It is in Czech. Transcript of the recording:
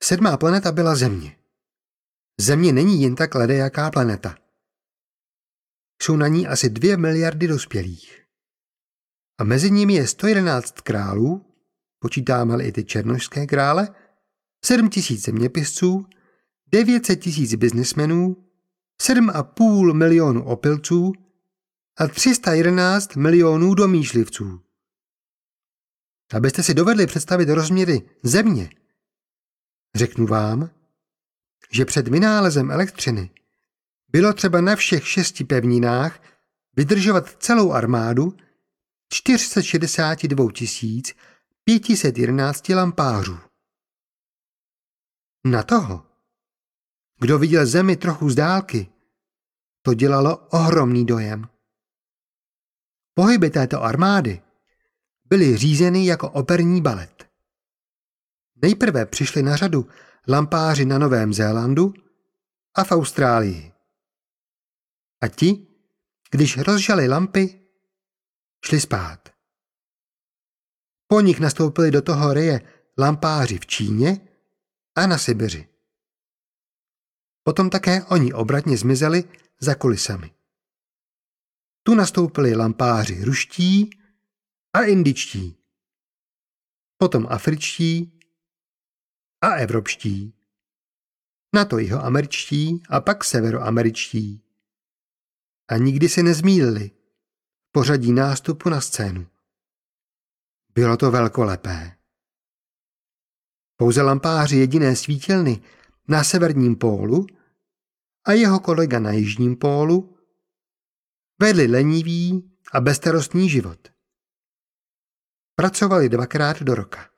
7. planeta byla Země. Země není jen tak ledejaká planeta. Jsou na ní asi 2 miliardy dospělých. A mezi nimi je 111 králů, počítáme-li i ty černošské krále, 7 000 zeměpisců, 900 000 biznismenů, 7,5 milionu opilců a 311 milionů domýšlivců. Abyste si dovedli představit rozměry Země, řeknu vám, že před vynálezem elektřiny bylo třeba na všech 6 pevninách vydržovat celou armádu 462 511 lampářů. Na toho, kdo viděl Zemi trochu z dálky, to dělalo ohromný dojem. Pohyby této armády byly řízeny jako operní balet. Nejprve přišli na řadu lampáři na Novém Zélandu a v Austrálii. A ti, když rozžali lampy, šli spát. Po nich nastoupili do toho reje lampáři v Číně a na Sibiři. Potom také oni obratně zmizeli za kulisami. Tu nastoupili lampáři ruští a indičtí, potom afričtí a evropští, nato jihoameričtí a pak severoameričtí. A nikdy se nezmýlili v pořadí nástupu na scénu. Bylo to velkolepé. Pouze lampáři jediné svítilny na severním pólu a jeho kolega na jižním pólu vedli lenivý a bezstarostný život. Pracovali 2krát do roka.